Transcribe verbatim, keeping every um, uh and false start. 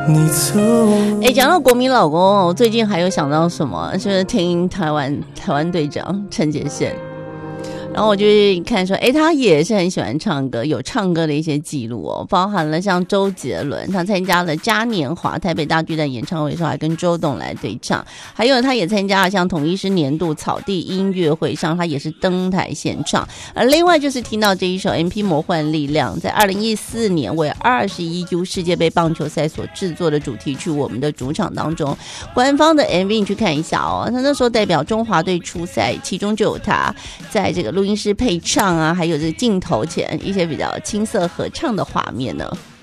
你走。 哎，讲到国民老公，我最近还有想到什么？就是听台湾台湾队长陈杰宪。然后我就看说，哎，他也是很喜欢唱歌，有唱歌的一些记录哦，包含了像周杰伦，他参加了嘉年华台北大巨蛋演唱会的时候，还跟周董来对唱，还有他也参加了像统一狮年度草地音乐会上，他也是登台献唱。而另外就是听到这一首 M P 魔幻力量，在二零一四年为二十一 U 世界杯棒球赛所制作的主题曲《我们的主场》当中，官方的 M V 你去看一下哦，他那时候代表中华队出赛，其中就有他在这个录音室配唱啊，还有这个镜头前一些比较青涩合唱的画面呢。